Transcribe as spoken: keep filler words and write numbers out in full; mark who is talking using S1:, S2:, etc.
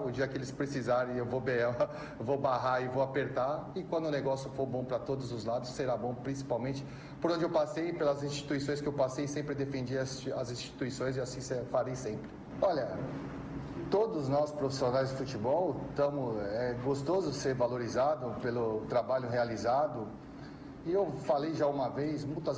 S1: o dia que eles precisarem eu vou, berrar, eu vou barrar e vou apertar, e quando o negócio for bom para todos os lados, será bom principalmente por onde eu passei, pelas instituições que eu passei, sempre defendi as, as instituições e assim farei sempre. Olha, todos nós profissionais de futebol, tamo, é gostoso ser valorizado pelo trabalho realizado, e eu falei já uma vez, muitas